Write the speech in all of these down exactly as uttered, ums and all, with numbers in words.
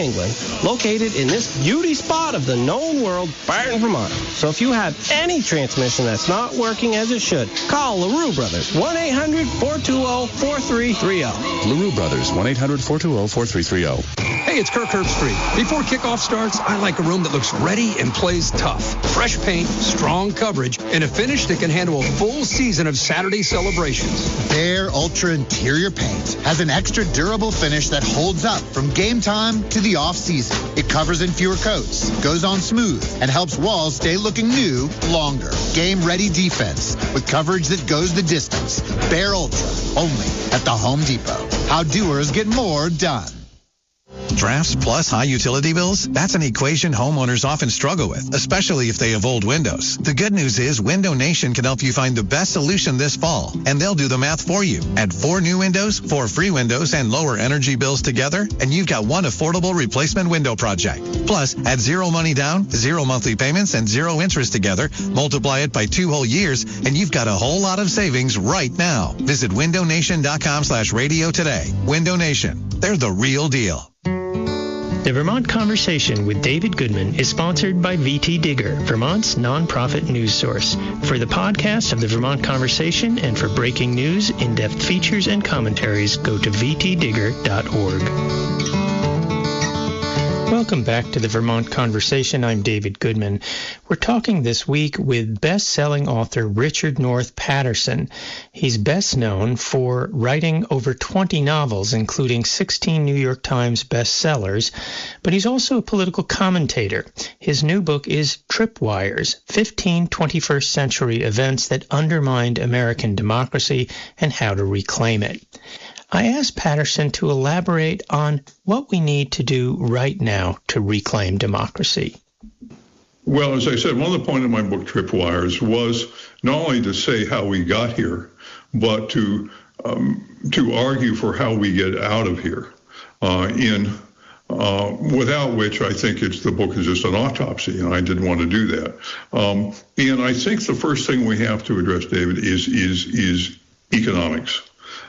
England, located in this beauty spot of the known world, Barton, Vermont. So if you have any transmission that's not working as it should, call LaRue Brothers, one eight hundred four two zero four three three zero. LaRue Brothers, one eight hundred four two zero four three three zero. Hey, it's Kirk Herbstreit. Before kickoff starts, I like a room that looks ready and plays tough. Fresh paint, strong coverage, and a finish that can handle a full season of Saturday celebrations. Behr Ultra Interior Paint has an extra durable finish that holds up from game time to the off-season. It covers in fewer coats, goes on smooth, and helps walls stay looking new longer. Game-ready defense with coverage that goes the distance. Behr Ultra, only at the Home Depot. How doers get more done. Drafts plus high utility bills? That's an equation homeowners often struggle with, especially if they have old windows. The good news is Window Nation can help you find the best solution this fall, and they'll do the math for you. Add four new windows, four free windows, and lower energy bills together, and you've got one affordable replacement window project. Plus, add zero money down, zero monthly payments, and zero interest together, multiply it by two whole years, and you've got a whole lot of savings right now. Visit window nation dot com slash radio today. Window Nation. They're the real deal. The Vermont Conversation with David Goodman is sponsored by V T Digger, Vermont's nonprofit news source. For the podcast of the Vermont Conversation and for breaking news, in-depth features, and commentaries, go to v t digger dot org. Welcome back to the Vermont Conversation. I'm David Goodman. We're talking this week with best-selling author Richard North Patterson. He's best known for writing over twenty novels, including sixteen New York Times bestsellers, but he's also a political commentator. His new book is Tripwires, fifteen twenty-first century events that undermined American democracy and how to reclaim it. I asked Patterson to elaborate on what we need to do right now to reclaim democracy. Well, as I said, one of the points of my book, Tripwires, was not only to say how we got here, but to um, to argue for how we get out of here. Uh, in uh, without which, I think it's the book is just an autopsy, and I didn't want to do that. Um, and I think the first thing we have to address, David, is is is economics.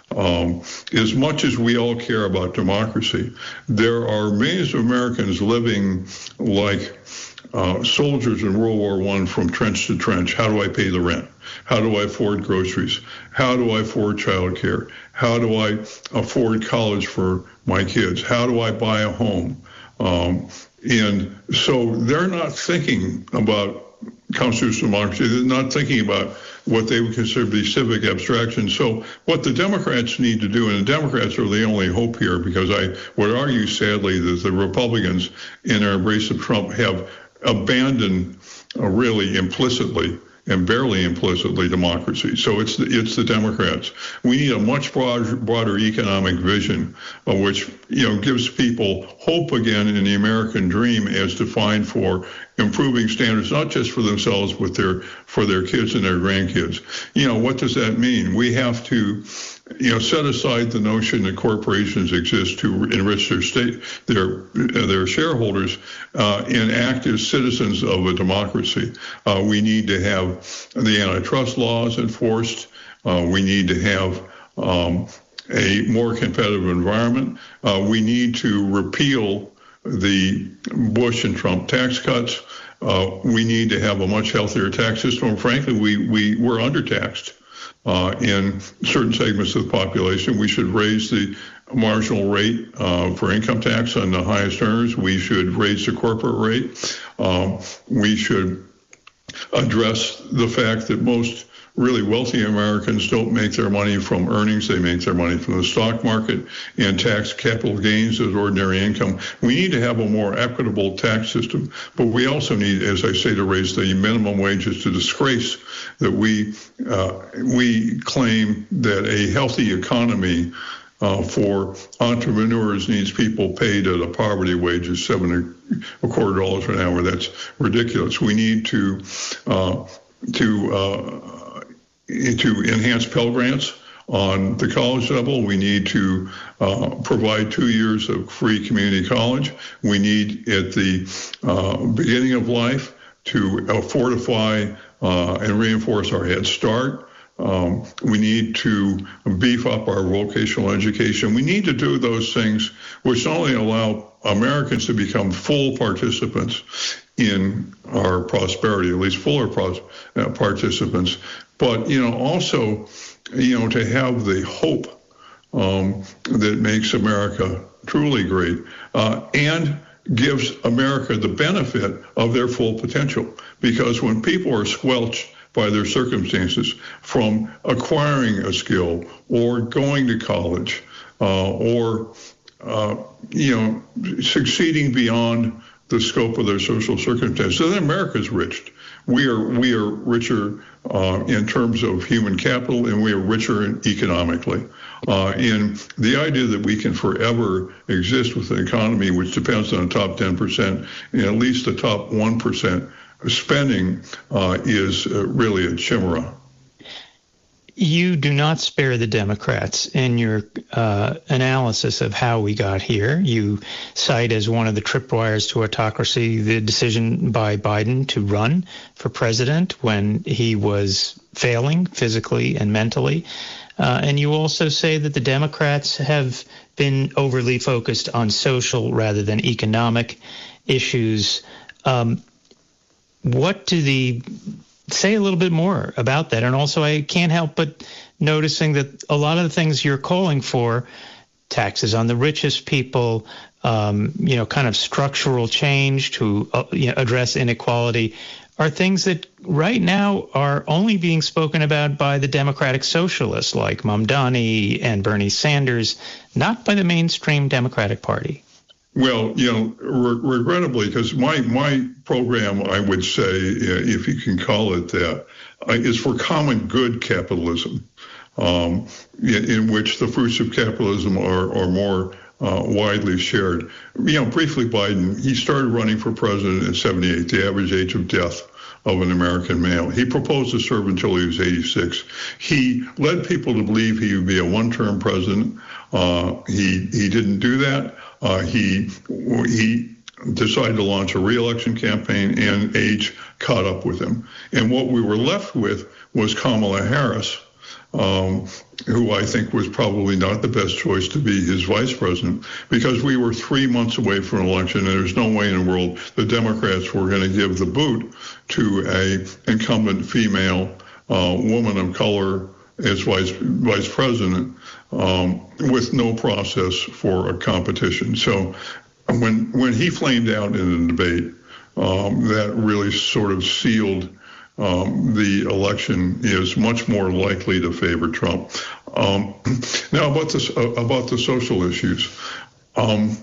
Um, as much as we all care about democracy, there are millions of Americans living like uh, soldiers in World War One from trench to trench. How do I pay the rent? How do I afford groceries? How do I afford childcare? How do I afford college for my kids? How do I buy a home? Um, and so they're not thinking about constitutional democracy. They're not thinking about what they would consider to be civic abstraction. So what the Democrats need to do, and the Democrats are the only hope here, because I would argue sadly that the Republicans in their embrace of Trump have abandoned uh, really implicitly and barely implicitly democracy. So it's the, it's the Democrats. We need a much broader, broader economic vision, uh, which you know gives people hope again in the American dream as defined for improving standards, not just for themselves, but their for their kids and their grandkids. You know, what does that mean? We have to, you know, set aside the notion that corporations exist to enrich their state, their their shareholders, uh, and act as citizens of a democracy. Uh, we need to have the antitrust laws enforced. Uh, we need to have um, a more competitive environment. Uh, we need to repeal the Bush and Trump tax cuts. Uh, we need to have a much healthier tax system. And frankly, we, we, we're undertaxed uh, in certain segments of the population. We should raise the marginal rate uh, for income tax on the highest earners. We should raise the corporate rate. Um, we should address the fact that most really wealthy Americans don't make their money from earnings. They make their money from the stock market and tax capital gains as ordinary income. We need to have a more equitable tax system, but we also need, as I say, to raise the minimum wages. To disgrace that we uh, we claim that a healthy economy Uh, for entrepreneurs needs people paid at a poverty wage of seven and a quarter dollars an hour. That's ridiculous. We need to uh, to uh, to enhance Pell Grants on the college level. We need to uh, provide two years of free community college. We need at the uh, beginning of life to uh, fortify uh, and reinforce our Head Start. Um, we need to beef up our vocational education. We need to do those things which not only allow Americans to become full participants in our prosperity, at least fuller pros- uh, participants, but, you know, also, you know, to have the hope um, that makes America truly great uh, and gives America the benefit of their full potential. Because when people are squelched by their circumstances from acquiring a skill or going to college uh, or, uh, you know, succeeding beyond the scope of their social circumstances, then America's rich. We are we are richer uh, in terms of human capital, and we are richer economically. Uh, and the idea that we can forever exist with an economy which depends on the top ten percent and at least the top one percent spending uh, is uh, really a chimera. You do not spare the Democrats in your uh, analysis of how we got here. You cite as one of the tripwires to autocracy the decision by Biden to run for president when he was failing physically and mentally. Uh, and you also say that the Democrats have been overly focused on social rather than economic issues. Um, what do the Say a little bit more about that. And also, I can't help but noticing that a lot of the things you're calling for, taxes on the richest people, um, you know, kind of structural change to uh, you know, address inequality, are things that right now are only being spoken about by the Democratic socialists like Mamdani and Bernie Sanders, not by the mainstream Democratic Party. Well, you know, re- regrettably, because my, my program, I would say, if you can call it that, uh, is for common good capitalism, um, in, in which the fruits of capitalism are, are more uh, widely shared. You know, briefly, Biden, he started running for president at seventy-eight, the average age of death of an American male. He proposed to serve until he was eighty-six. He led people to believe he would be a one-term president. Uh, he he didn't do that. Uh, he he decided to launch a re-election campaign, and age caught up with him. And what we were left with was Kamala Harris, um, who I think was probably not the best choice to be his vice president, because we were three months away from an election, and there's no way in the world the Democrats were going to give the boot to a incumbent female uh, woman of color as vice vice president, um, with no process for a competition. So when when he flamed out in the debate, um, that really sort of sealed um, the election is much more likely to favor Trump. Um, now about this uh, about the social issues. Um,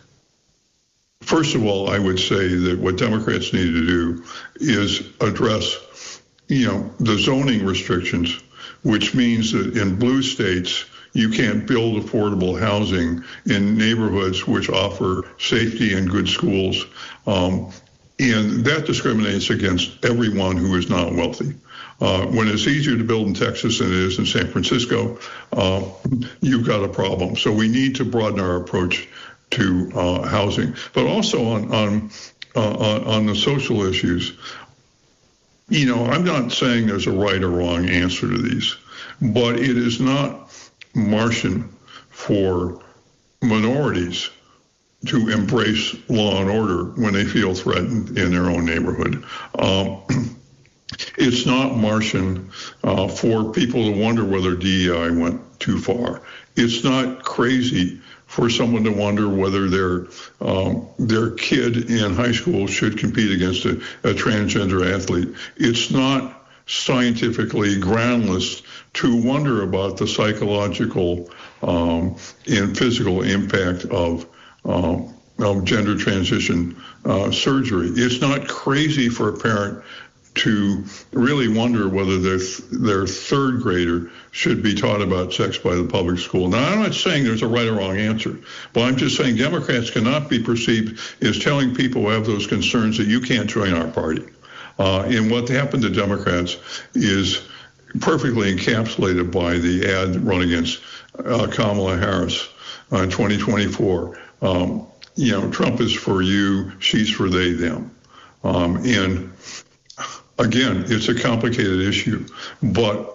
first of all, I would say that what Democrats need to do is address, you know, the zoning restrictions, which means that in blue states, you can't build affordable housing in neighborhoods which offer safety and good schools. Um, and that discriminates against everyone who is not wealthy. Uh, when it's easier to build in Texas than it is in San Francisco, uh, you've got a problem. So we need to broaden our approach to uh, housing, but also on on, uh, on on the social issues. You know, I'm not saying there's a right or wrong answer to these, but it is not Martian for minorities to embrace law and order when they feel threatened in their own neighborhood. Um, it's not Martian uh, for people to wonder whether D E I went too far. It's not crazy for someone to wonder whether their um, their kid in high school should compete against a, a transgender athlete. It's not scientifically groundless to wonder about the psychological um, and physical impact of, um, of gender transition uh, surgery. It's not crazy for a parent to really wonder whether their their third grader should be taught about sex by the public school. Now, I'm not saying there's a right or wrong answer, but I'm just saying Democrats cannot be perceived as telling people who have those concerns that you can't join our party. Uh, and what happened to Democrats is perfectly encapsulated by the ad run against uh, Kamala Harris uh, in twenty twenty-four. Um, you know, Trump is for you, she's for they, them. Um, and again, it's a complicated issue, but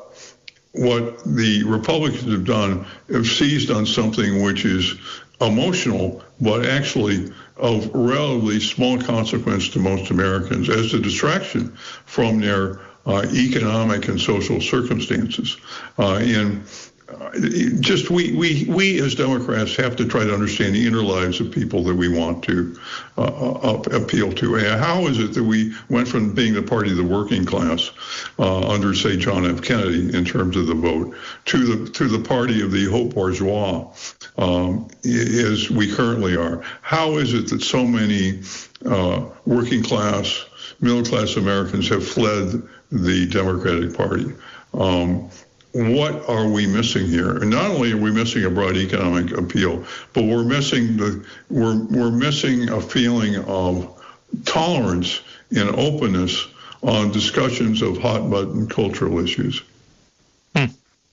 what the Republicans have done have seized on something which is emotional but actually of relatively small consequence to most Americans as a distraction from their uh, economic and social circumstances. Uh, and uh, just we, we, we as Democrats have to try to understand the inner lives of people that we want to uh, up, appeal to. And how is it that we went from being the party of the working class uh, under, say, John F. Kennedy in terms of the vote to the to the party of the haute bourgeois um, as we currently are? How is it that so many uh, working class, middle class Americans have fled the Democratic Party? Um, What are we missing here? And not only are we missing a broad economic appeal, but we're missing the we're we're missing a feeling of tolerance and openness on discussions of hot button cultural issues. Hmm.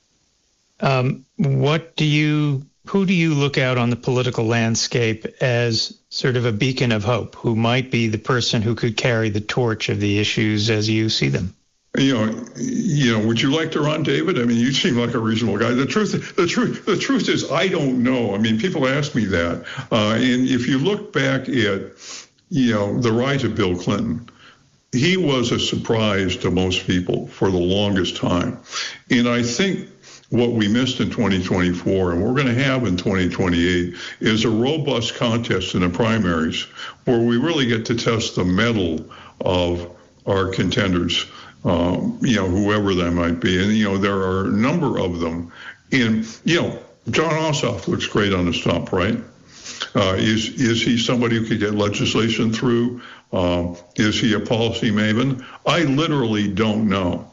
Um, what do you who do you look out on the political landscape as sort of a beacon of hope? Who might be the person who could carry the torch of the issues as you see them? You know, you know. Would you like to run, David? I mean, you seem like a reasonable guy. The truth, the truth, the truth is, I don't know. I mean, people ask me that, uh, and if you look back at, you know, the rise of Bill Clinton, he was a surprise to most people for the longest time, and I think what we missed in twenty twenty-four and we're going to have in twenty twenty-eight is a robust contest in the primaries where we really get to test the mettle of our contenders. Um, you know, whoever that might be. And, you know, there are a number of them. And, you know, Jon Ossoff looks great on the stump, right? Uh, is is he somebody who could get legislation through? Um, is he a policy maven? I literally don't know.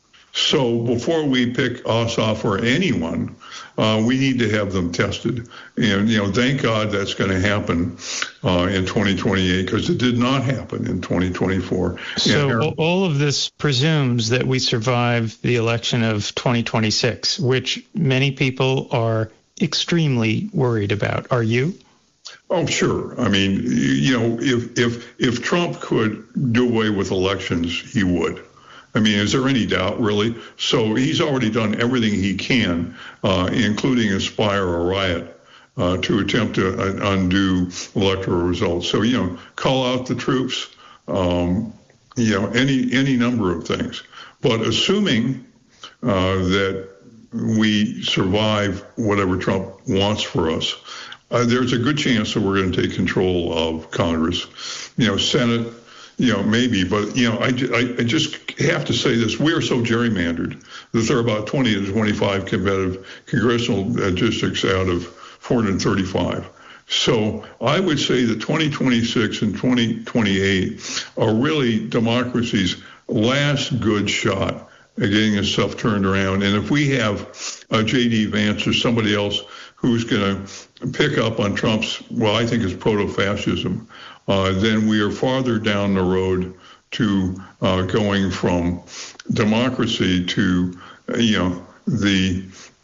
So before we pick Ossoff or anyone, uh, we need to have them tested. And, you know, thank God that's going to happen uh, in twenty twenty-eight, because it did not happen in twenty twenty-four. So Aaron, all of this presumes that we survive the election of twenty twenty-six, which many people are extremely worried about. Are you? Oh, sure. I mean, you know, if if if Trump could do away with elections, he would. I mean, is there any doubt, really? So he's already done everything he can, uh, including inspire a riot, uh, to attempt to uh, undo electoral results. So, you know, call out the troops, um, you know, any any number of things. But assuming uh, that we survive whatever Trump wants for us, uh, there's a good chance that we're going to take control of Congress, you know, Senate. You know, maybe, but, you know, I, I, I just have to say this. We are so gerrymandered that there are about twenty to twenty-five competitive congressional districts out of four hundred thirty-five. So I would say that twenty twenty-six and twenty twenty-eight are really democracy's last good shot at getting this stuff turned around. And if we have a J D Vance or somebody else who's going to pick up on Trump's, well, I think it's proto-fascism, Uh, then we are farther down the road to uh, going from democracy to, uh, you know, the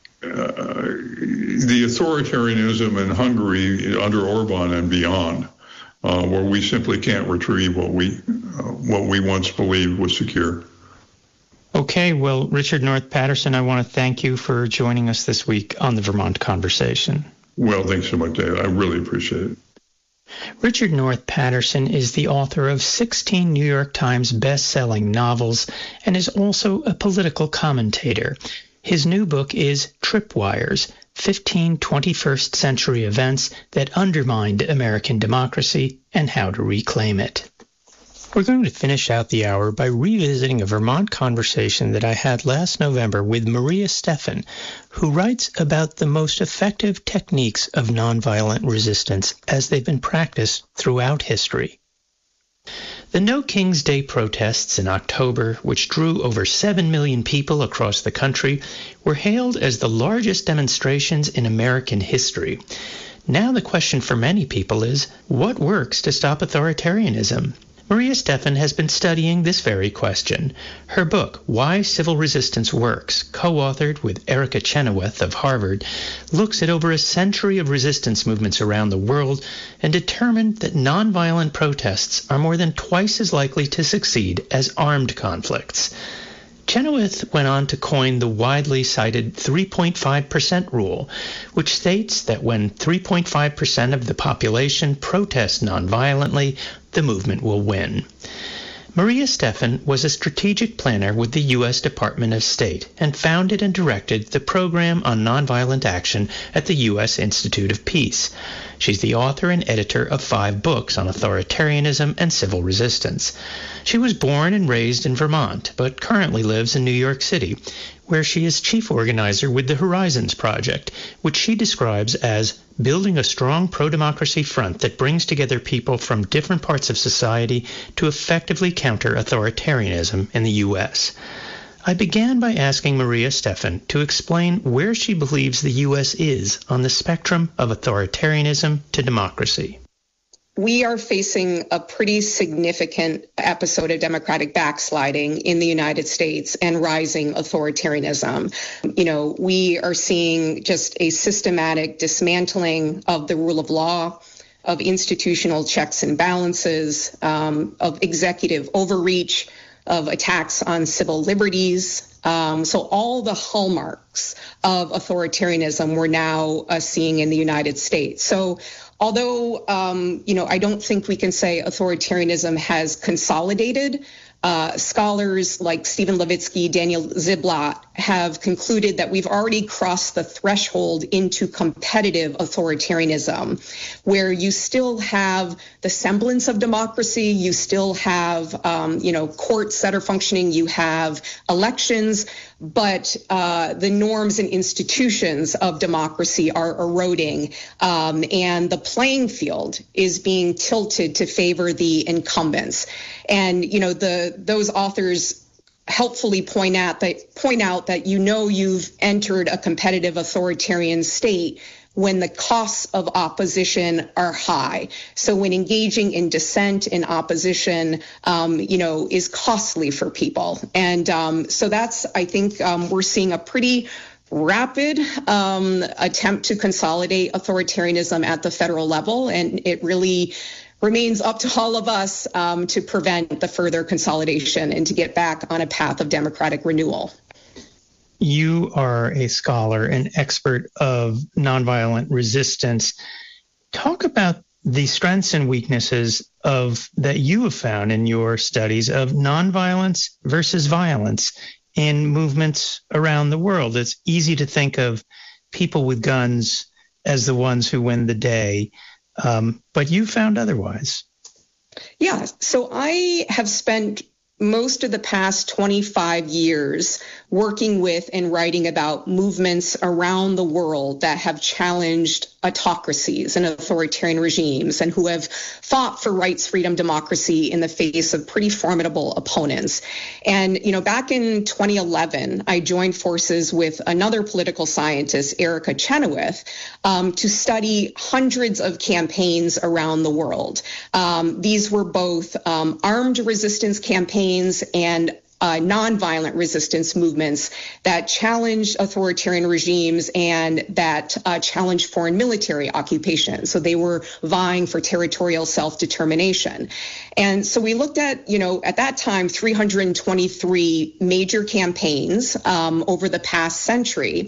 uh, the authoritarianism in Hungary under Orban and beyond, uh, where we simply can't retrieve what we uh, what we once believed was secure. Okay, well, Richard North Patterson, I want to thank you for joining us this week on the Vermont Conversation. Well, thanks so much, Dave. I really appreciate it. Richard North Patterson is the author of sixteen New York Times best-selling novels and is also a political commentator. His new book is Tripwires, fifteen twenty-first century Events That Undermined American Democracy and How to Reclaim It. We're going to finish out the hour by revisiting a Vermont conversation that I had last November with Maria Stephan, who writes about the most effective techniques of nonviolent resistance as they've been practiced throughout history. The No King's Day protests in October, which drew over seven million people across the country, were hailed as the largest demonstrations in American history. Now the question for many people is, what works to stop authoritarianism? Maria Stephan has been studying this very question. Her book, Why Civil Resistance Works, co-authored with Erica Chenoweth of Harvard, looks at over a century of resistance movements around the world and determined that nonviolent protests are more than twice as likely to succeed as armed conflicts. Chenoweth went on to coin the widely cited three point five percent rule, which states that when three point five percent of the population protests nonviolently, the movement will win. Maria Stephan was a strategic planner with the U S Department of State and founded and directed the Program on Nonviolent Action at the U S Institute of Peace. She's the author and editor of five books on authoritarianism and civil resistance. She was born and raised in Vermont, but currently lives in New York City, where she is chief organizer with the Horizons Project, which she describes as building a strong pro-democracy front that brings together people from different parts of society to effectively counter authoritarianism in the U S. I began by asking Maria Stephan to explain where she believes the U S is on the spectrum of authoritarianism to democracy. We are facing a pretty significant episode of democratic backsliding in the United States and rising authoritarianism. You know, we are seeing just a systematic dismantling of the rule of law, of institutional checks and balances, um, of executive overreach, of attacks on civil liberties. Um, so all the hallmarks of authoritarianism we're now uh, seeing in the United States. So although, um, you know, I don't think we can say authoritarianism has consolidated, uh, scholars like Stephen Levitsky, Daniel Ziblatt have concluded that we've already crossed the threshold into competitive authoritarianism, where you still have the semblance of democracy, you still have, um, you know, courts that are functioning, you have elections, but uh, the norms and institutions of democracy are eroding, um, and the playing field is being tilted to favor the incumbents. And, you know, the those authors helpfully point out that point out that you know you've entered a competitive authoritarian state when the costs of opposition are high. So when engaging in dissent and opposition, um, you know, is costly for people. And um, so that's, I think, um, we're seeing a pretty rapid um, attempt to consolidate authoritarianism at the federal level. And it really remains up to all of us um, to prevent the further consolidation and to get back on a path of democratic renewal. You are a scholar, an expert of nonviolent resistance. Talk about the strengths and weaknesses of that you have found in your studies of nonviolence versus violence in movements around the world. It's easy to think of people with guns as the ones who win the day, um, but you found otherwise. Yeah, so I have spent most of the past twenty-five years working with and writing about movements around the world that have challenged autocracies and authoritarian regimes and who have fought for rights, freedom, democracy in the face of pretty formidable opponents. And, you know, back in twenty eleven, I joined forces with another political scientist, Erica Chenoweth, um, to study hundreds of campaigns around the world. Um, these were both um, armed resistance campaigns and Uh, nonviolent resistance movements that challenged authoritarian regimes and that uh, challenged foreign military occupation. So they were vying for territorial self-determination. And so we looked at, you know, at that time, three hundred twenty-three major campaigns um, over the past century.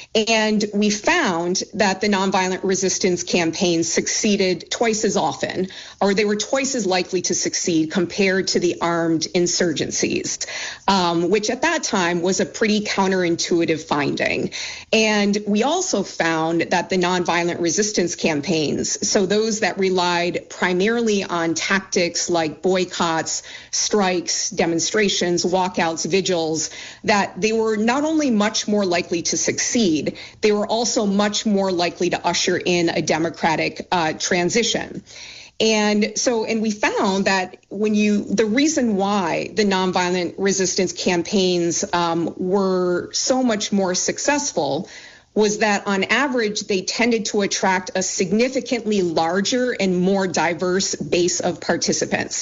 And we found that the nonviolent resistance campaigns succeeded twice as often, or they were twice as likely to succeed compared to the armed insurgencies, um, which at that time was a pretty counterintuitive finding. And we also found that the nonviolent resistance campaigns, so those that relied primarily on tactics like boycotts, strikes, demonstrations, walkouts, vigils, that they were not only much more likely to succeed, they were also much more likely to usher in a democratic uh, transition. And so, and we found that when you, the reason why the nonviolent resistance campaigns um, were so much more successful was that on average, they tended to attract a significantly larger and more diverse base of participants.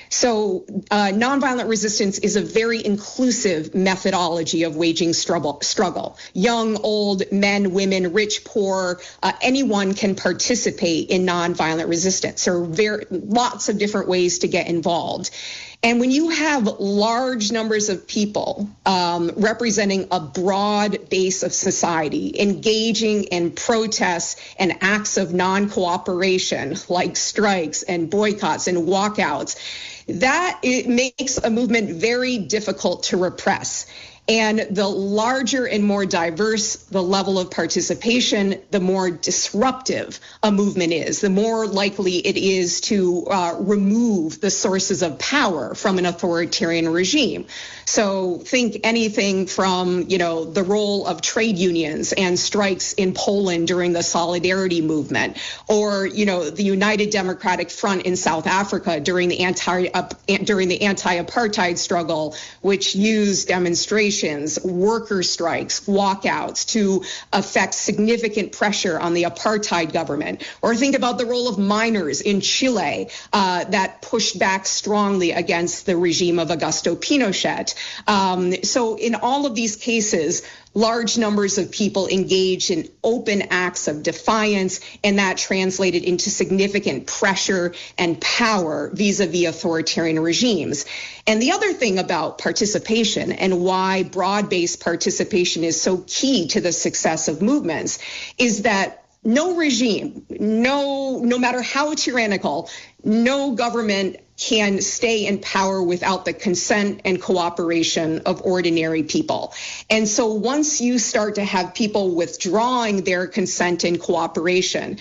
So uh, nonviolent resistance is a very inclusive methodology of waging struggle. struggle. Young, old, men, women, rich, poor, uh, anyone can participate in nonviolent resistance. There are very, lots of different ways to get involved. And when you have large numbers of people um, representing a broad base of society engaging in protests and acts of non-cooperation like strikes and boycotts and walkouts, that it makes a movement very difficult to repress. And the larger and more diverse the level of participation, the more disruptive a movement is, the more likely it is to uh, remove the sources of power from an authoritarian regime. So think anything from, you know, the role of trade unions and strikes in Poland during the Solidarity movement, or, you know, the United Democratic Front in South Africa during the anti uh, during the anti-apartheid struggle, which used demonstrations, worker strikes, walkouts to affect significant pressure on the apartheid government. Or think about the role of miners in Chile uh, that pushed back strongly against the regime of Augusto Pinochet. Um, so in all of these cases, large numbers of people engaged in open acts of defiance, and that translated into significant pressure and power vis-a-vis authoritarian regimes. And the other thing about participation and why broad-based participation is so key to the success of movements is that no regime, no, no matter how tyrannical, no government can stay in power without the consent and cooperation of ordinary people. And so once you start to have people withdrawing their consent and cooperation,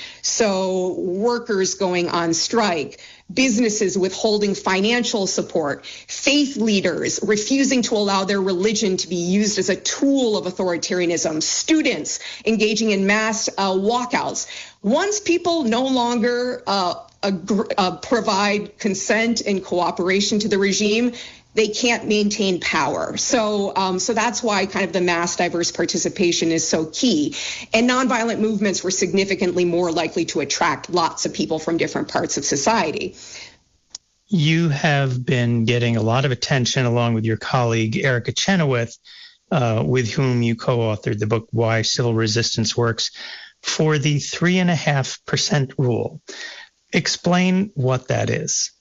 so workers going on strike, businesses withholding financial support, faith leaders refusing to allow their religion to be used as a tool of authoritarianism, students engaging in mass uh, walkouts. Once people no longer uh, ag- uh, provide consent and cooperation to the regime, they can't maintain power. So um, so that's why kind of the mass diverse participation is so key. And nonviolent movements were significantly more likely to attract lots of people from different parts of society. You have been getting a lot of attention along with your colleague, Erica Chenoweth, uh, with whom you co-authored the book, Why Civil Resistance Works, for the three and a half percent rule. Explain what that is.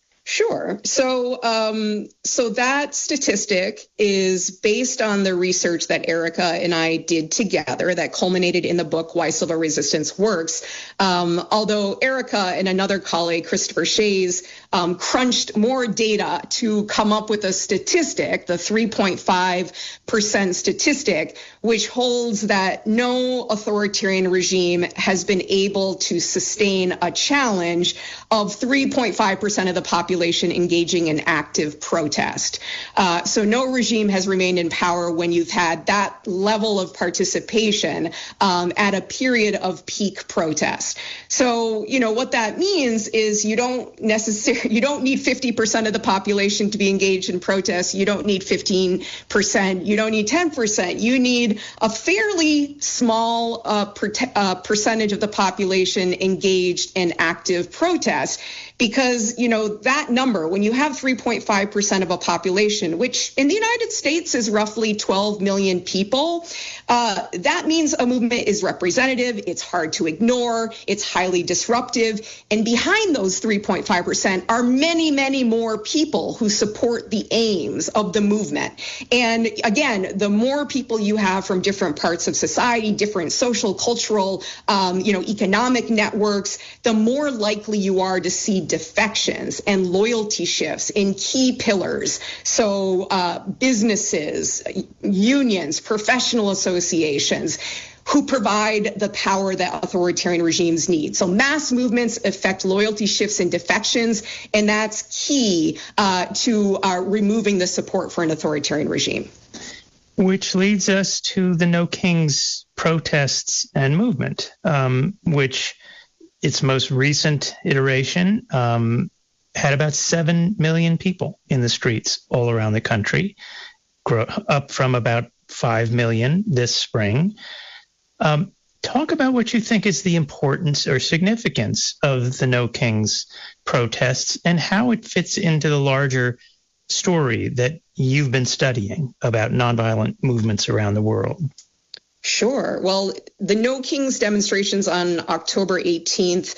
Sure. So um, so that statistic is based on the research that Erica and I did together that culminated in the book, Why Civil Resistance Works. Um, although Erica and another colleague, Christopher Shays, um, crunched more data to come up with a statistic, the three point five percent statistic, which holds that no authoritarian regime has been able to sustain a challenge of three point five percent of the population engaging in active protest. Uh, so no regime has remained in power when you've had that level of participation um, at a period of peak protest. So, you know, what that means is you don't necessarily, you don't need fifty percent of the population to be engaged in protests. You don't need fifteen percent. You don't need ten percent. You need a fairly small uh, per- uh, percentage of the population engaged in active protest. Because, you know, that number, when you have three point five percent of a population, which in the United States is roughly twelve million people, uh, that means a movement is representative, it's hard to ignore, it's highly disruptive. And behind those three point five percent are many, many more people who support the aims of the movement. And again, the more people you have from different parts of society, different social, cultural, um, you know, economic networks, the more likely you are to see defections and loyalty shifts in key pillars. So uh, businesses, unions, professional associations who provide the power that authoritarian regimes need. So mass movements affect loyalty shifts and defections, and that's key uh, to uh, removing the support for an authoritarian regime. Which leads us to the No Kings protests and movement, um, which its most recent iteration um, had about seven million people in the streets all around the country, grow, up from about five million this spring. Um, talk about what you think is the importance or significance of the No Kings protests and how it fits into the larger story that you've been studying about nonviolent movements around the world. Sure. Well, the No Kings demonstrations on October eighteenth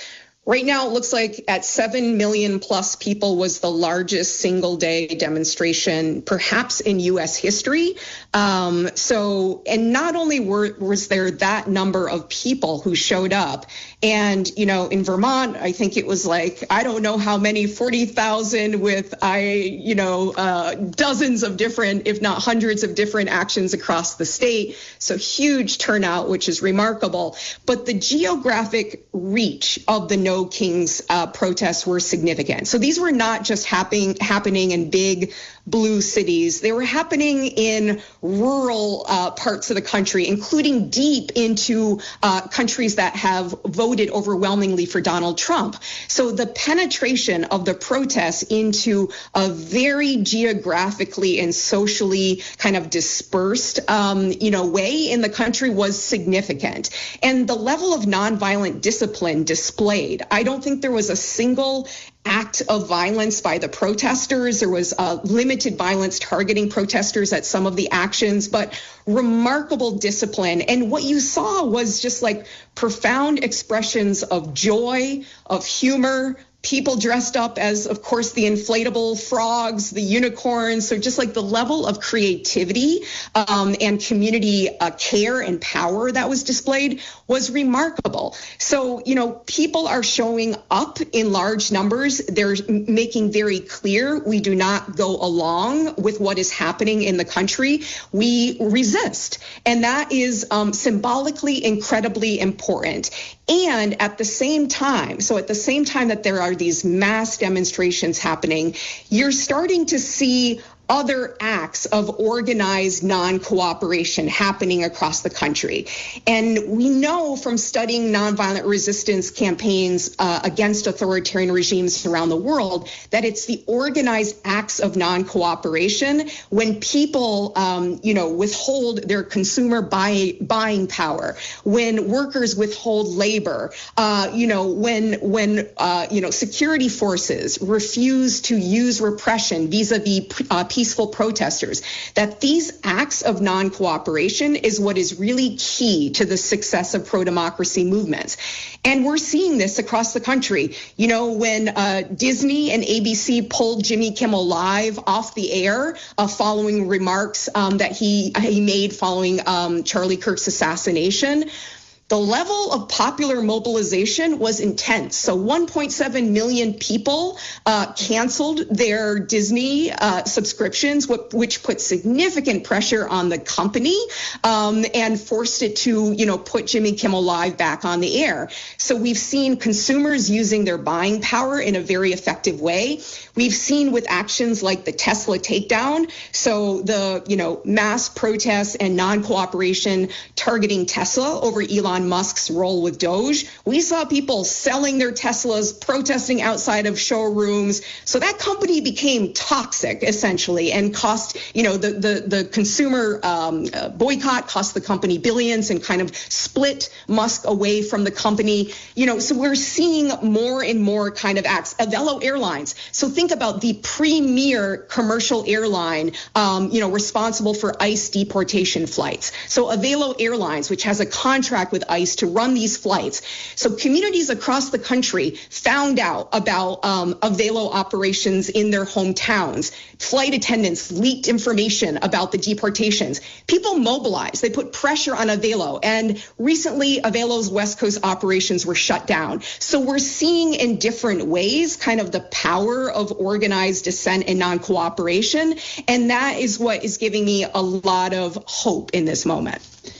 Right now, it looks like at seven million plus people was the largest single day demonstration, perhaps in U S history. Um, so, and not only were, was there that number of people who showed up, and, you know, in Vermont, I think it was like, I don't know how many, forty thousand with, I, you know, uh, dozens of different, if not hundreds of different actions across the state. So huge turnout, which is remarkable. But the geographic reach of the No Kings uh, protests were significant. So these were not just happening, happening in big blue cities. They were happening in rural uh, parts of the country, including deep into uh, countries that have voted overwhelmingly for Donald Trump. So the penetration of the protests into a very geographically and socially kind of dispersed, um, you know, way in the country was significant. And the level of nonviolent discipline displayed, I don't think there was a single act of violence by the protesters. There was uh, limited violence targeting protesters at some of the actions, but remarkable discipline. And what you saw was just like profound expressions of joy, of humor, people dressed up as, of course, the inflatable frogs, the unicorns. So just like the level of creativity um, and community uh, care and power that was displayed was remarkable. So, you know, people are showing up in large numbers. They're making very clear we do not go along with what is happening in the country. We resist. And that is um, symbolically incredibly important. And at the same time, so at the same time that there are these mass demonstrations happening, you're starting to see other acts of organized non-cooperation happening across the country. And we know from studying nonviolent resistance campaigns uh, against authoritarian regimes around the world that it's the organized acts of non-cooperation when people, um, you know, withhold their consumer buy, buying power, when workers withhold labor, uh, you know, when, when uh, you know, security forces refuse to use repression vis-a-vis uh, peaceful protesters, that these acts of non-cooperation is what is really key to the success of pro-democracy movements. And we're seeing this across the country. You know, when uh, Disney and A B C pulled Jimmy Kimmel Live off the air uh, following remarks um, that he, he made following um, Charlie Kirk's assassination, the level of popular mobilization was intense. So one point seven million people uh, canceled their Disney uh, subscriptions, which put significant pressure on the company um, and forced it to, you know, put Jimmy Kimmel Live back on the air. So we've seen consumers using their buying power in a very effective way. We've seen with actions like the Tesla takedown, so the, you know, mass protests and non-cooperation targeting Tesla over Elon Musk's role with Doge. We saw people selling their Teslas, protesting outside of showrooms. So that company became toxic, essentially, and cost, you know, the the, the consumer um, uh, boycott cost the company billions and kind of split Musk away from the company. You know, so we're seeing more and more kind of acts. Avelo Airlines. So think about the premier commercial airline, um, you know, responsible for ICE deportation flights. So Avelo Airlines, which has a contract with ICE to run these flights. So communities across the country found out about um, Avelo operations in their hometowns. Flight attendants leaked information about the deportations. People mobilized. They put pressure on Avelo. And recently, Avelo's West Coast operations were shut down. So we're seeing in different ways kind of the power of organized dissent and non-cooperation. And that is what is giving me a lot of hope in this moment.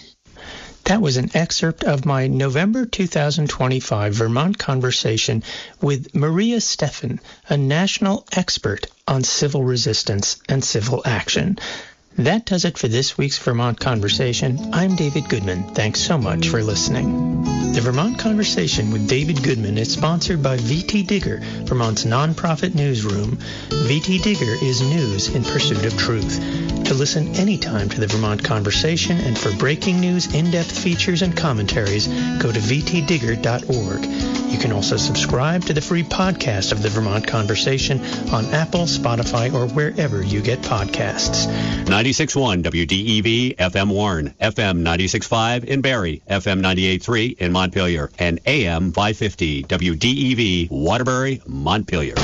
That was an excerpt of my November two thousand twenty-five Vermont conversation with Maria Steffen, a national expert on civil resistance and civil action. That does it for this week's Vermont Conversation. I'm David Goodman. Thanks so much for listening. The Vermont Conversation with David Goodman is sponsored by V T Digger, Vermont's nonprofit newsroom. V T Digger is news in pursuit of truth. To listen anytime to the Vermont Conversation and for breaking news, in-depth features, and commentaries, go to v t digger dot org. You can also subscribe to the free podcast of the Vermont Conversation on Apple, Spotify, or wherever you get podcasts. ninety-six point one W D E V F M Warren, F M ninety-six point five in Barrie, F M ninety-eight point three in Montpelier, and A M five fifty W D E V Waterbury, Montpelier.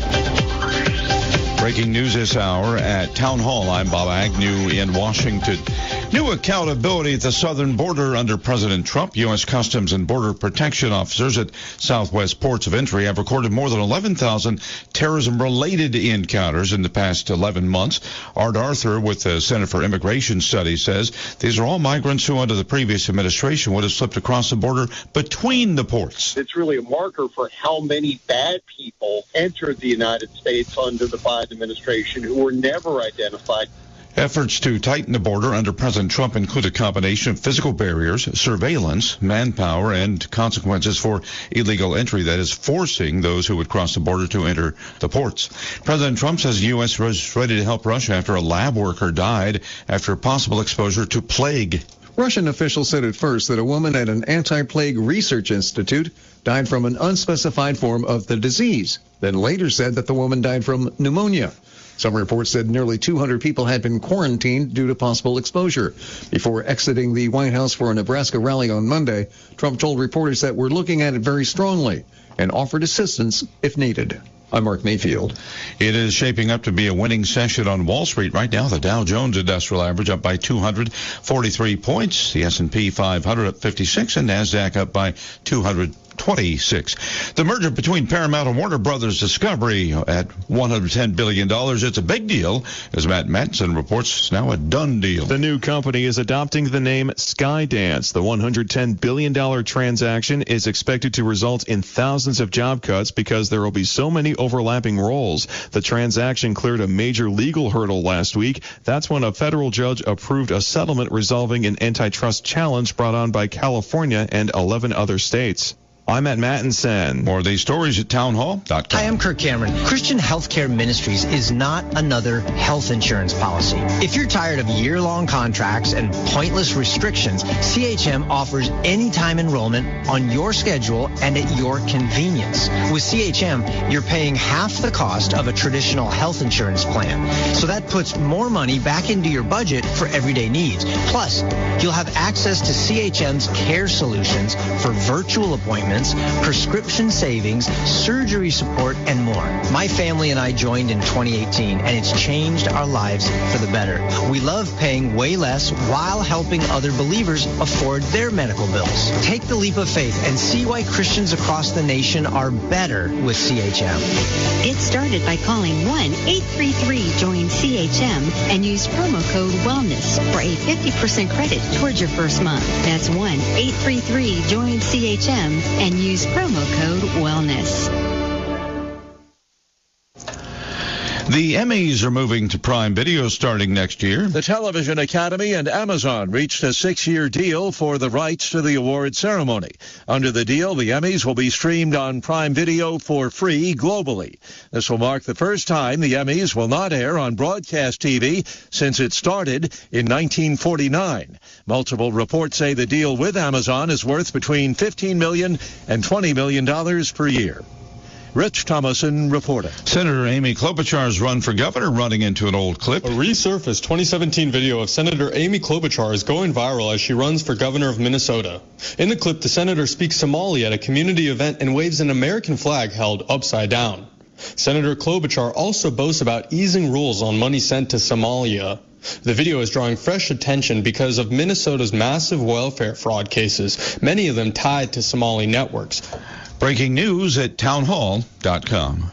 Breaking news this hour at Town Hall. I'm Bob Agnew in Washington. New accountability at the southern border under President Trump. U S Customs and Border Protection officers at Southwest ports of entry have recorded more than eleven thousand terrorism-related encounters in the past eleven months. Art Arthur with the Center for Immigration Studies says these are all migrants who under the previous administration would have slipped across the border between the ports. It's really a marker for how many bad people entered the United States under the Biden administration who were never identified. Efforts to tighten the border under President Trump include a combination of physical barriers, surveillance, manpower, and consequences for illegal entry that is forcing those who would cross the border to enter the ports. President Trump says the U S was ready to help Russia after a lab worker died after possible exposure to plague. Russian officials said at first that a woman at an anti-plague research institute died from an unspecified form of the disease, then later said that the woman died from pneumonia. Some reports said nearly two hundred people had been quarantined due to possible exposure. Before exiting the White House for a Nebraska rally on Monday, Trump told reporters that we're looking at it very strongly and offered assistance if needed. I'm Mark Mayfield. It is shaping up to be a winning session on Wall Street right now. The Dow Jones Industrial Average up by two hundred forty-three points. The S and P five hundred up fifty-six, and NASDAQ up by two hundred twenty-six. The merger between Paramount and Warner Brothers Discovery at one hundred ten billion dollars. It's a big deal, as Matt Matson reports. It's now a done deal. The new company is adopting the name Skydance. The one hundred ten billion dollars transaction is expected to result in thousands of job cuts because there will be so many overlapping roles. The transaction cleared a major legal hurdle last week. That's when a federal judge approved a settlement resolving an antitrust challenge brought on by California and eleven other states. I'm at Mattinson. More of these stories at townhall dot com. Hi, I'm Kirk Cameron. Christian Healthcare Ministries is not another health insurance policy. If you're tired of year-long contracts and pointless restrictions, C H M offers anytime enrollment on your schedule and at your convenience. With C H M, you're paying half the cost of a traditional health insurance plan. So that puts more money back into your budget for everyday needs. Plus, you'll have access to C H M's care solutions for virtual appointments, prescription savings, surgery support, and more. My family and I joined in twenty eighteen, and it's changed our lives for the better. We love paying way less while helping other believers afford their medical bills. Take the leap of faith and see why Christians across the nation are better with C H M. Get started by calling one eight three three join C H M and use promo code WELLNESS for a fifty percent credit towards your first month. That's one eight three three join C H M and use promo code WELLNESS. The Emmys are moving to Prime Video starting next year. The Television Academy and Amazon reached a six-year deal for the rights to the award ceremony. Under the deal, the Emmys will be streamed on Prime Video for free globally. This will mark the first time the Emmys will not air on broadcast T V since it started in nineteen forty-nine. Multiple reports say the deal with Amazon is worth between fifteen million dollars and twenty million dollars per year. Rich Thomason reporting. Senator Amy Klobuchar's run for governor running into an old clip. A resurfaced twenty seventeen video of Senator Amy Klobuchar is going viral as she runs for governor of Minnesota. In the clip, the senator speaks Somali at a community event and waves an American flag held upside down. Senator Klobuchar also boasts about easing rules on money sent to Somalia. The video is drawing fresh attention because of Minnesota's massive welfare fraud cases, many of them tied to Somali networks. Breaking news at townhall dot com.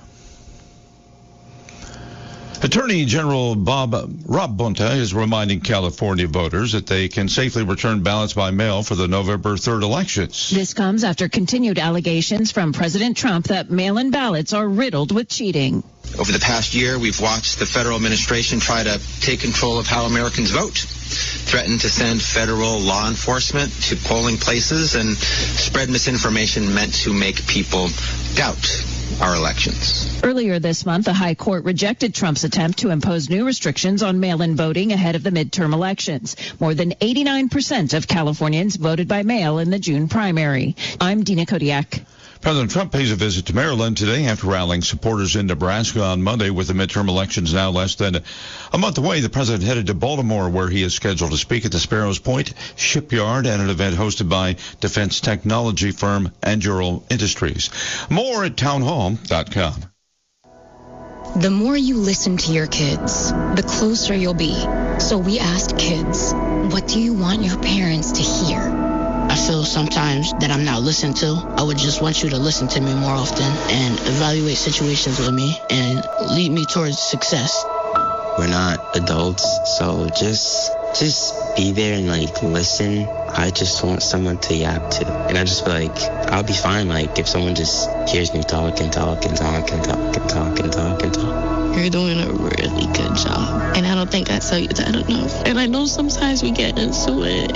Attorney General Bob Rob Bonta is reminding California voters that they can safely return ballots by mail for the November third elections. This comes after continued allegations from President Trump that mail-in ballots are riddled with cheating. Over the past year, we've watched the federal administration try to take control of how Americans vote, threaten to send federal law enforcement to polling places, and spread misinformation meant to make people doubt our elections. Earlier this month, the High Court rejected Trump's attempt to impose new restrictions on mail-in voting ahead of the midterm elections. More than eighty-nine percent of Californians voted by mail in the June primary. I'm Dina Kodiak. President Trump pays a visit to Maryland today after rallying supporters in Nebraska on Monday. With the midterm elections now less than a month away, the president headed to Baltimore, where he is scheduled to speak at the Sparrows Point Shipyard at an event hosted by defense technology firm Anduril Industries. More at townhall dot com. The more you listen to your kids, the closer you'll be. So we asked kids, what do you want your parents to hear? I feel sometimes that I'm not listened to. I would just want you to listen to me more often and evaluate situations with me and lead me towards success. We're not adults, so just just be there and like listen. I just want someone to yap to. And I just feel like I'll be fine like if someone just hears me talk and talk and talk and talk and talk and talk and talk. You're doing a really good job. And I don't think I tell you that enough. And I know sometimes we get into it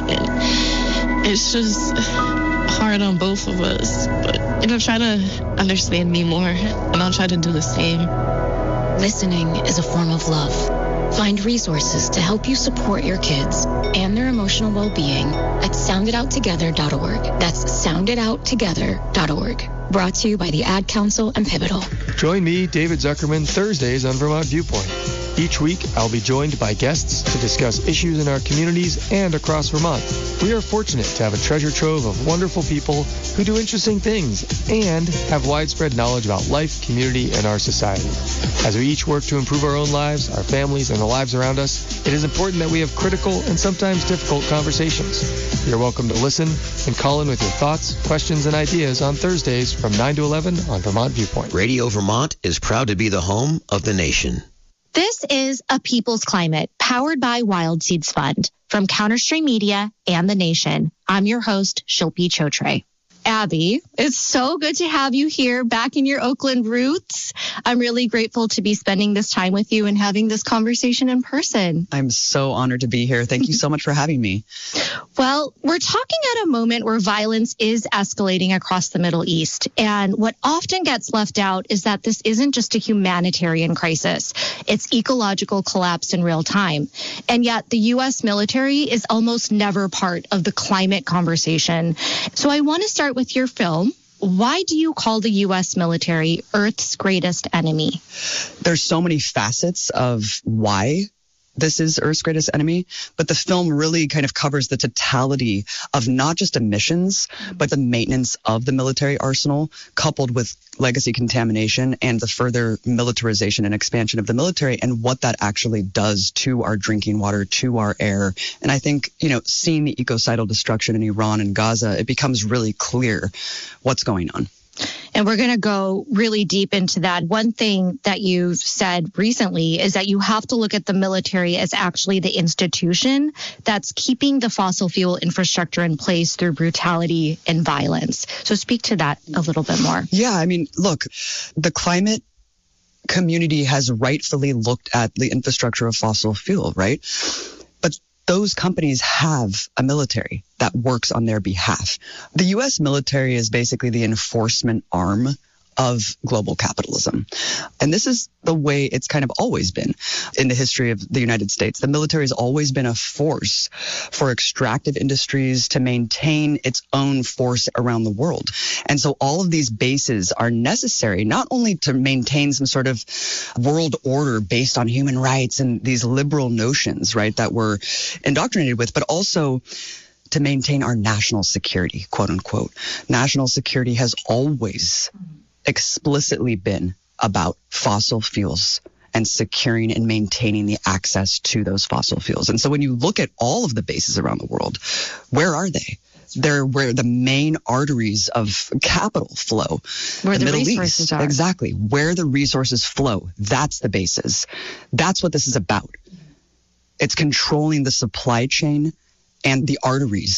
and it's just hard on both of us. But, you know, try to understand me more and I'll try to do the same. Listening is a form of love. Find resources to help you support your kids and their emotional well-being at sound it out together dot org. That's sound it out together dot org. Brought to you by the Ad Council and Pivotal. Join me, David Zuckerman, Thursdays on Vermont Viewpoint. Each week, I'll be joined by guests to discuss issues in our communities and across Vermont. We are fortunate to have a treasure trove of wonderful people who do interesting things and have widespread knowledge about life, community, and our society. As we each work to improve our own lives, our families, and the lives around us, it is important that we have critical and sometimes difficult conversations. You're welcome to listen and call in with your thoughts, questions, and ideas on Thursdays from nine to eleven on Vermont Viewpoint. Radio Vermont is proud to be the home of the nation. This is A People's Climate, powered by Wild Seeds Fund. From Counterstream Media and The Nation, I'm your host, Shilpi Chotre. Abby, it's so good to have you here back in your Oakland roots. I'm really grateful to be spending this time with you and having this conversation in person. I'm so honored to be here. Thank you so much for having me. Well, we're talking at a moment where violence is escalating across the Middle East. And what often gets left out is that this isn't just a humanitarian crisis. It's ecological collapse in real time. And yet the U S military is almost never part of the climate conversation. So I want to start with your film. Why do you call the U S military Earth's greatest enemy? There's so many facets of why this is Earth's greatest enemy, but the film really kind of covers the totality of not just emissions, but the maintenance of the military arsenal, coupled with legacy contamination and the further militarization and expansion of the military and what that actually does to our drinking water, to our air. And I think, you know, seeing the ecocidal destruction in Iran and Gaza, it becomes really clear what's going on. And we're going to go really deep into that. One thing that you've said recently is that you have to look at the military as actually the institution that's keeping the fossil fuel infrastructure in place through brutality and violence. So speak to that a little bit more. Yeah, I mean, look, the climate community has rightfully looked at the infrastructure of fossil fuel, right? But those companies have a military that works on their behalf. The U S military is basically the enforcement arm of global capitalism. And this is the way it's kind of always been in the history of the United States. The military has always been a force for extractive industries to maintain its own force around the world. And so all of these bases are necessary not only to maintain some sort of world order based on human rights and these liberal notions, right, that we're indoctrinated with, but also to maintain our national security, quote unquote. National security has always explicitly been about fossil fuels and securing and maintaining the access to those fossil fuels. And so when you look at all of the bases around the world, where are they? They're where the main arteries of capital flow. Where the, the Middle resources East, are. Exactly. Where the resources flow. That's the basis. That's what this is about. It's controlling the supply chain and the arteries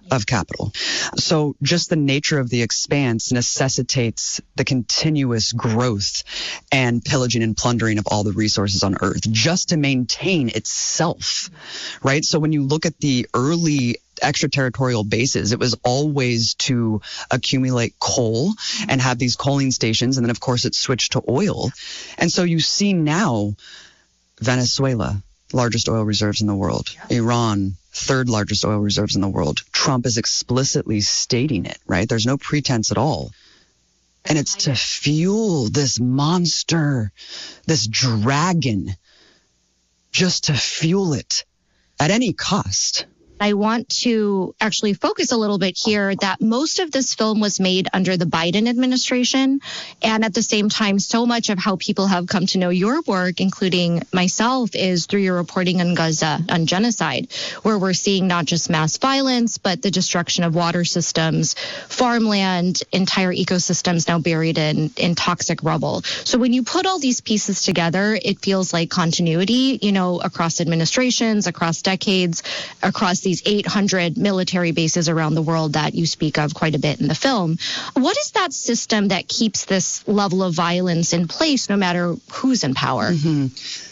of capital. So just the nature of the expanse necessitates the continuous growth and pillaging and plundering of all the resources on Earth just to maintain itself, right? So when you look at the early extraterritorial bases, it was always to accumulate coal and have these coaling stations. And then, of course, it switched to oil. And so you see now Venezuela, largest oil reserves in the world. Iran, third largest oil reserves in the world. Trump is explicitly stating it, right? There's no pretense at all. And it's to fuel this monster, this dragon, just to fuel it at any cost. I want to actually focus a little bit here that most of this film was made under the Biden administration. And at the same time, so much of how people have come to know your work, including myself, is through your reporting on Gaza, on genocide, where we're seeing not just mass violence, but the destruction of water systems, farmland, entire ecosystems now buried in, in toxic rubble. So when you put all these pieces together, it feels like continuity, you know, across administrations, across decades, across the these eight hundred military bases around the world that you speak of quite a bit in the film. What is that system that keeps this level of violence in place no matter who's in power? Mm-hmm.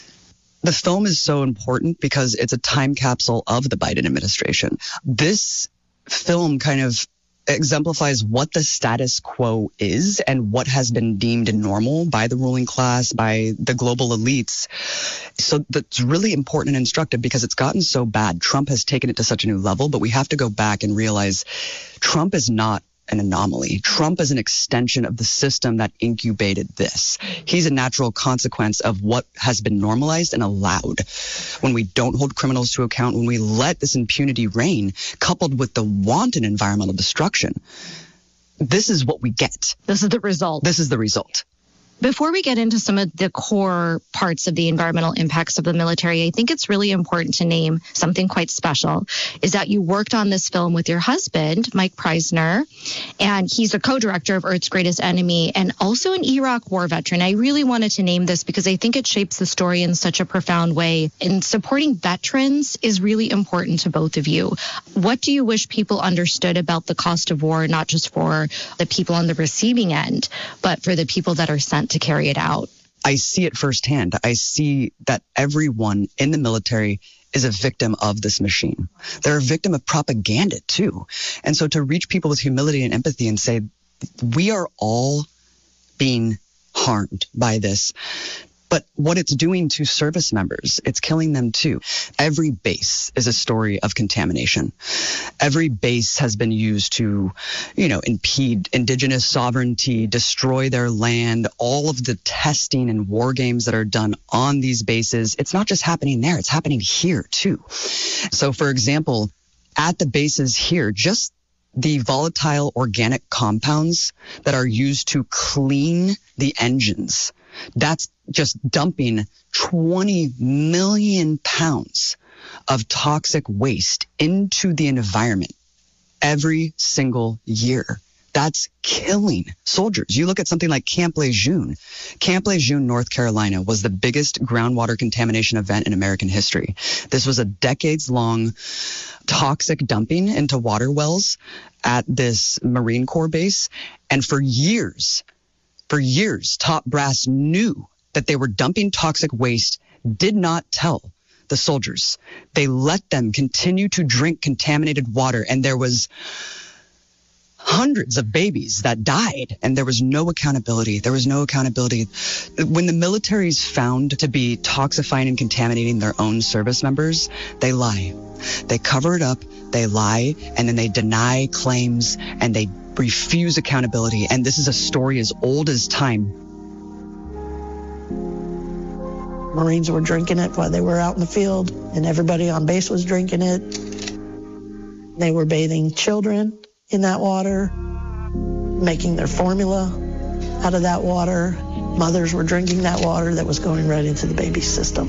The film is so important because it's a time capsule of the Biden administration. This film kind of exemplifies what the status quo is and what has been deemed normal by the ruling class, by the global elites. So that's really important and instructive because it's gotten so bad. Trump has taken it to such a new level, but we have to go back and realize Trump is not an anomaly. Trump is an extension of the system that incubated this. He's a natural consequence of what has been normalized and allowed. When we don't hold criminals to account, when we let this impunity reign, coupled with the wanton environmental destruction, this is what we get. This is the result. This is the result. Before we get into some of the core parts of the environmental impacts of the military, I think it's really important to name something quite special, is that you worked on this film with your husband, Mike Preisner, and he's a co-director of Earth's Greatest Enemy and also an Iraq war veteran. I really wanted to name this because I think it shapes the story in such a profound way. And supporting veterans is really important to both of you. What do you wish people understood about the cost of war, not just for the people on the receiving end, but for the people that are sent to carry it out? I see it firsthand. I see that everyone in the military is a victim of this machine. They're a victim of propaganda too. And so to reach people with humility and empathy and say, we are all being harmed by this. But what it's doing to service members, it's killing them too. Every base is a story of contamination. Every base has been used to, you know, impede indigenous sovereignty, destroy their land, all of the testing and war games that are done on these bases. It's not just happening there, it's happening here too. So for example, at the bases here, just the volatile organic compounds that are used to clean the engines, that's just dumping twenty million pounds of toxic waste into the environment every single year. That's killing soldiers. You look at something like Camp Lejeune. Camp Lejeune, North Carolina, was the biggest groundwater contamination event in American history. This was a decades-long toxic dumping into water wells at this Marine Corps base. And for years, for years, top brass knew that they were dumping toxic waste, did not tell the soldiers. They let them continue to drink contaminated water, and there was hundreds of babies that died, and there was no accountability. There was no accountability. When the military is found to be toxifying and contaminating their own service members, they lie. They cover it up, they lie, and then they deny claims, and they refuse accountability. And this is a story as old as time. Marines were drinking it while they were out in the field, and everybody on base was drinking it. They were bathing children in that water, making their formula out of that water. Mothers were drinking that water that was going right into the baby's system.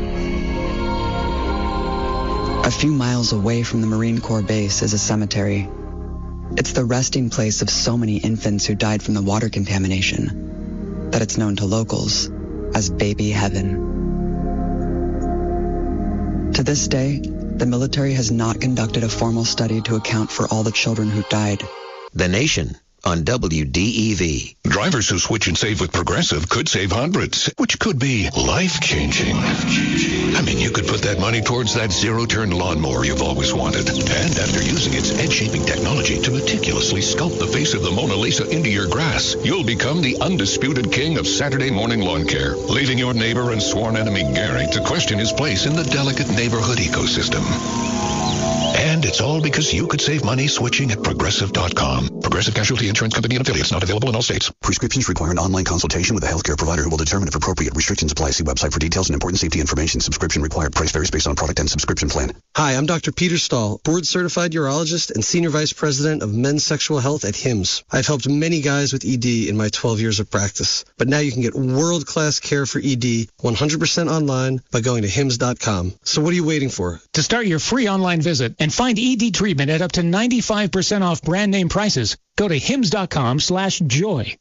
A few miles away from the Marine Corps base is a cemetery. It's the resting place of so many infants who died from the water contamination that it's known to locals as Baby Heaven. To this day, the military has not conducted a formal study to account for all the children who died. The Nation on W D E V. Drivers who switch and save with Progressive could save hundreds, which could be life-changing. I mean, you could put that money towards that zero-turn lawnmower you've always wanted. And after using its edge-shaping technology to meticulously sculpt the face of the Mona Lisa into your grass, you'll become the undisputed king of Saturday morning lawn care, leaving your neighbor and sworn enemy Gary to question his place in the delicate neighborhood ecosystem. And it's all because you could save money switching at Progressive dot com. Progressive Casualty Insurance Company and affiliates, not available in all states. Prescriptions require an online consultation with a healthcare provider who will determine if appropriate. Restrictions apply. See website for details and important safety information. Subscription required. Price varies based on product and subscription plan. Hi, I'm Doctor Peter Stahl, board-certified urologist and senior vice president of men's sexual health at Hims. I've helped many guys with E D in my twelve years of practice. But now you can get world-class care for E D one hundred percent online by going to hims dot com. So what are you waiting for? To start your free online visit and find E D treatment at up to ninety-five percent off brand name prices, go to hims dot com slash joy.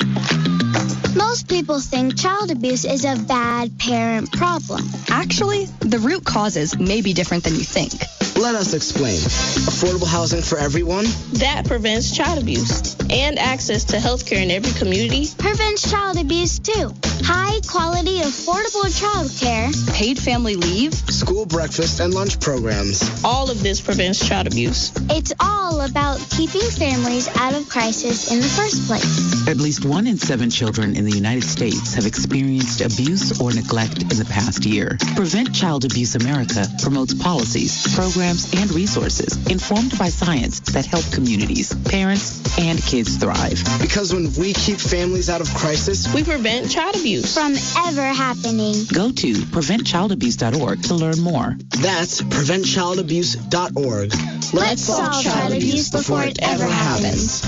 Most people think child abuse is a bad parent problem. Actually, the root causes may be different than you think. Let us explain. Affordable housing for everyone? That prevents child abuse. And access to health care in every community prevents child abuse too. High quality, affordable child care. Paid family leave. School breakfast and lunch programs. All of this prevents child abuse. It's all about keeping families out of crisis in the first place. At least one in seven children in the United States have experienced abuse or neglect in the past year. Prevent Child Abuse America promotes policies, programs, and resources informed by science that help communities, parents, and kids thrive. Because when we keep families out of crisis, we prevent child abuse from ever happening. Go to prevent child abuse dot org to learn more. That's prevent child abuse dot org. Let's, Let's solve child abuse before it ever happens.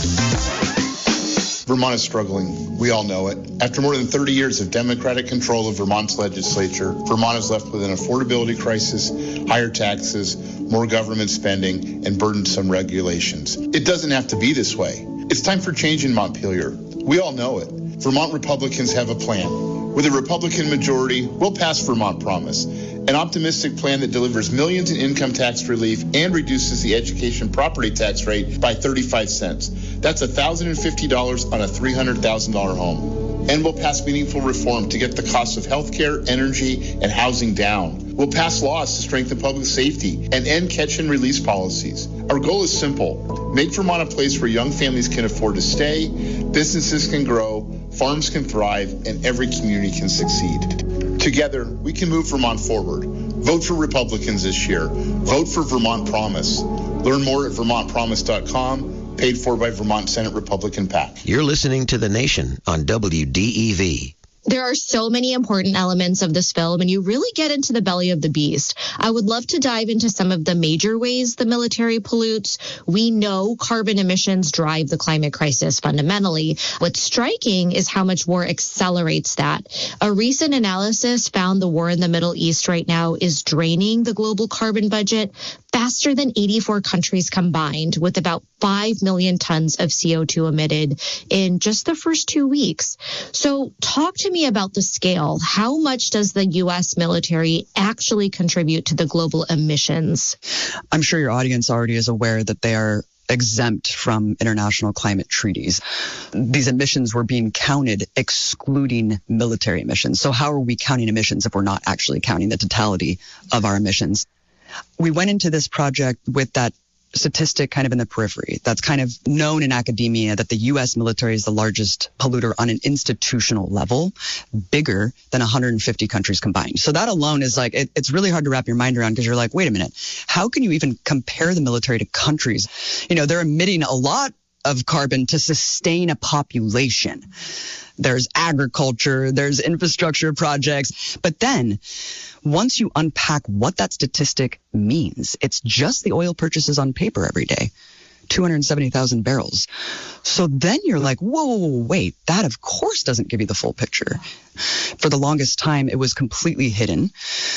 Vermont is struggling. We all know it. After more than thirty years of Democratic control of Vermont's legislature, Vermont is left with an affordability crisis, higher taxes, more government spending, and burdensome regulations. It doesn't have to be this way. It's time for change in Montpelier. We all know it. Vermont Republicans have a plan. With a Republican majority, we'll pass Vermont Promise, an optimistic plan that delivers millions in income tax relief and reduces the education property tax rate by thirty-five cents. That's one thousand fifty dollars on a three hundred thousand dollars home. And we'll pass meaningful reform to get the cost of health care, energy, and housing down. We'll pass laws to strengthen public safety and end catch and release policies. Our goal is simple. Make Vermont a place where young families can afford to stay, businesses can grow, farms can thrive, and every community can succeed. Together, we can move Vermont forward. Vote for Republicans this year. Vote for Vermont Promise. Learn more at vermont promise dot com, paid for by Vermont Senate Republican PAC. You're listening to The Nation on W D E V. There are so many important elements of this film, and you really get into the belly of the beast. I would love to dive into some of the major ways the military pollutes. We know carbon emissions drive the climate crisis fundamentally. What's striking is how much war accelerates that. A recent analysis found the war in the Middle East right now is draining the global carbon budget faster than eighty-four countries combined, with about five million tons of C O two emitted in just the first two weeks. So talk to me about the scale. How much does the U S military actually contribute to the global emissions? I'm sure your audience already is aware that they are exempt from international climate treaties. These emissions were being counted excluding military emissions. So how are we counting emissions if we're not actually counting the totality of our emissions? We went into this project with that statistic kind of in the periphery. That's kind of known in academia that the U S military is the largest polluter on an institutional level, bigger than one hundred fifty countries combined. So that alone is like, it, it's really hard to wrap your mind around, because you're like, wait a minute, how can you even compare the military to countries? You know, they're emitting a lot of carbon to sustain a population. There's agriculture, there's infrastructure projects. But then once you unpack what that statistic means, it's just the oil purchases on paper every day, two hundred seventy thousand barrels. So then you're like, whoa, whoa, whoa, wait, that of course doesn't give you the full picture. For the longest time, it was completely hidden.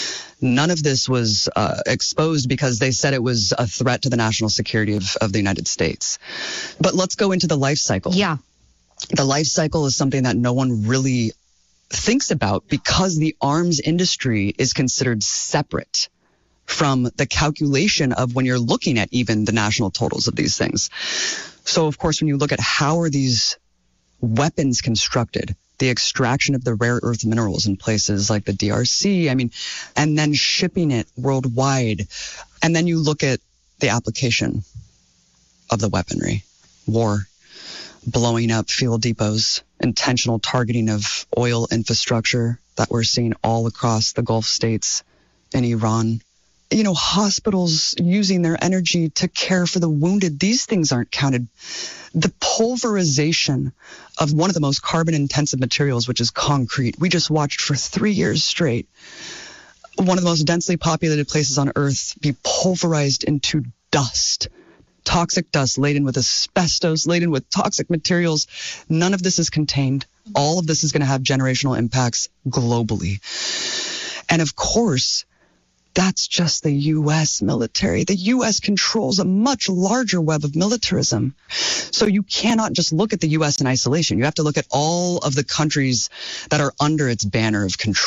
None of this was uh, exposed because they said it was a threat to the national security of, of the United States. But let's go into the life cycle. Yeah. The life cycle is something that no one really thinks about because the arms industry is considered separate from the calculation of when you're looking at even the national totals of these things. So, of course, when you look at how are these weapons constructed, the extraction of the rare earth minerals in places like the D R C, I mean, and then shipping it worldwide. And then you look at the application of the weaponry, war, blowing up fuel depots, intentional targeting of oil infrastructure that we're seeing all across the Gulf states and Iran. You know, hospitals using their energy to care for the wounded. These things aren't counted. The pulverization of one of the most carbon-intensive materials, which is concrete. We just watched for three years straight one of the most densely populated places on Earth be pulverized into dust. Toxic dust laden with asbestos, laden with toxic materials. None of this is contained. All of this is going to have generational impacts globally. And of course, that's just the U S military. The U S controls a much larger web of militarism. So you cannot just look at the U S in isolation. You have to look at all of the countries that are under its banner of control.